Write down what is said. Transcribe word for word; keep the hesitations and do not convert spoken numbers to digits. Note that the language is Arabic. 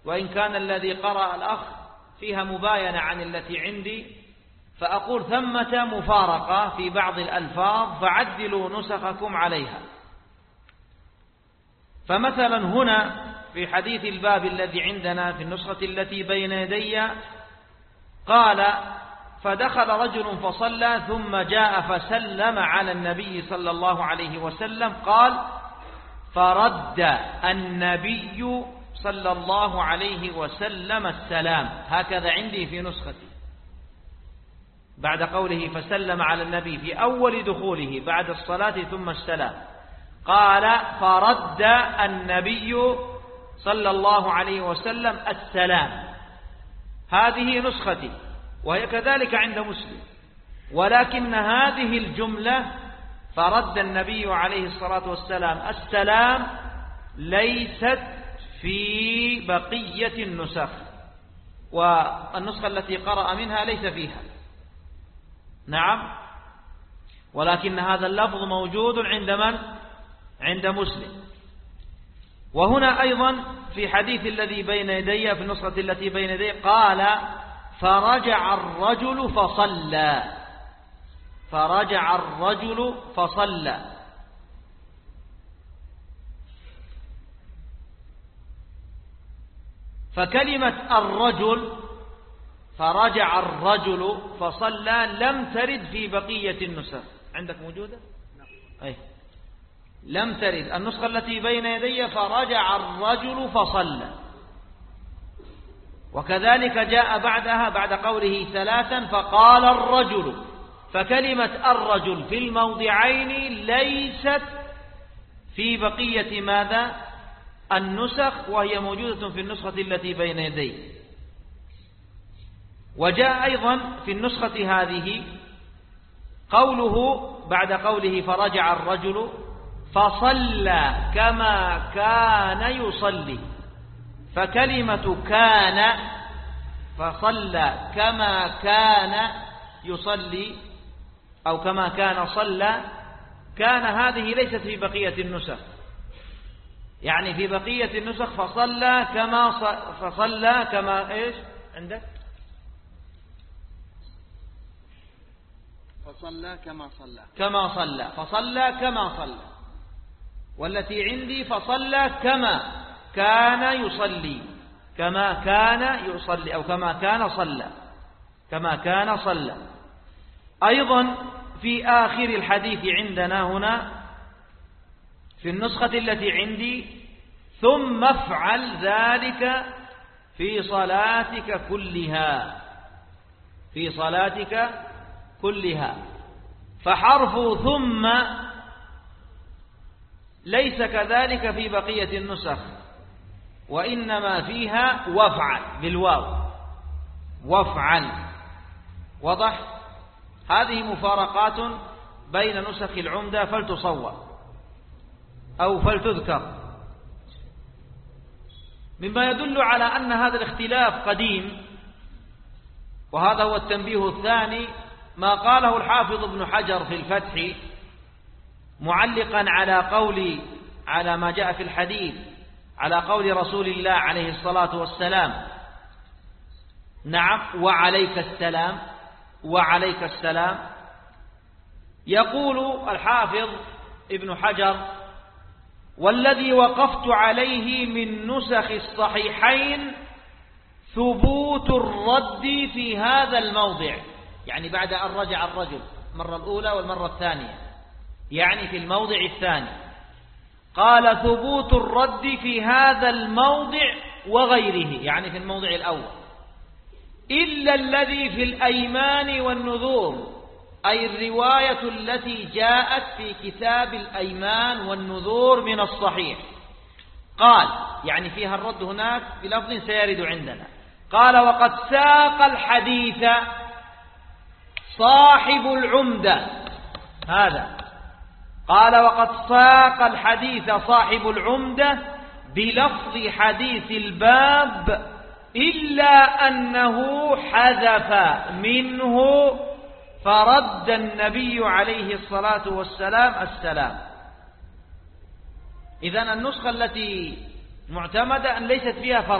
وإن كان الذي قرأ الأخ فيها مباينة عن التي عندي، فأقول ثمة مفارقة في بعض الألفاظ فعدلوا نسخكم عليها. فمثلا هنا في حديث الباب الذي عندنا في النسخة التي بين يدي قال: فدخل رجل فصلى ثم جاء فسلم على النبي صلى الله عليه وسلم، قال: فرد النبي صلى الله عليه وسلم السلام. هكذا عندي في نسختي، بعد قوله فسلم على النبي في أول دخوله بعد الصلاة ثم السلام، قال: فرد النبي صلى الله عليه وسلم السلام. هذه نسختي، وهي كذلك عند مسلم، ولكن هذه الجملة فرد النبي عليه الصلاة والسلام السلام ليست في بقية النسخ، والنسخة التي قرأ منها ليس فيها. نعم، ولكن هذا اللفظ موجود عند من؟ عند مسلم. وهنا أيضا في حديث الذي بين يدي في النسخة التي بين يدي قال: فرجع الرجل فصلى. فرجع الرجل فصلى. فكلمة الرجل فرجع الرجل فصلى لم ترد في بقية النسخ. عندك موجودة؟ أي لم ترد. النسخة التي بين يدي فرجع الرجل فصلى، وكذلك جاء بعدها بعد قوله ثلاثا فقال الرجل. فكلمة الرجل في الموضعين ليست في بقية ماذا؟ النسخ، وهي موجودة في النسخة التي بين يدي. وجاء أيضا في النسخة هذه قوله بعد قوله فرجع الرجل فصلى كما كان يصلي. فكلمة كان فصلى كما كان يصلي أو كما كان صلى، كان هذه ليست في بقية النسخ، يعني في بقية النسخ فصلى كما فصلى كما إيش عندك؟ فصلى كما صلى كما صلى فصلى كما صلى. والتي عندي فصلى كما كان يصلي، كما كان يصلي أو كما كان صلى، كما كان صلى. أيضا في آخر الحديث عندنا هنا في النسخة التي عندي ثم افعل ذلك في صلاتك كلها، في صلاتك كلها. فحرف ثم ليس كذلك في بقية النسخ، وإنما فيها وافعل بالواو، وافعل. وضح؟ هذه مفارقات بين نسخ العمدة فلتصور أو فلتذكر، مما يدل على أن هذا الاختلاف قديم. وهذا هو التنبيه الثاني ما قاله الحافظ ابن حجر في الفتح معلقا على قول على ما جاء في الحديث على قول رسول الله عليه الصلاة والسلام: نعم وعليك السلام، وعليك السلام. يقول الحافظ ابن حجر: والذي وقفت عليه من نسخ الصحيحين ثبوت الرد في هذا الموضع، يعني بعد أن رجع الرجل المرة الأولى والمرة الثانية، يعني في الموضع الثاني. قال: ثبوت الرد في هذا الموضع وغيره، يعني في الموضع الأول، إلا الذي في الأيمان والنذور، أي الرواية التي جاءت في كتاب الأيمان والنذور من الصحيح. قال يعني فيها الرد هناك بلفظ سيرد عندنا. قال: وقد ساق الحديث صاحب العمدة. هذا قال: وقد ساق الحديث صاحب العمدة بلفظ حديث الباب، إلا أنه حذف منه فرد النبي عليه الصلاة والسلام السلام. إذن النسخة التي معتمدة أن ليست فيها فرد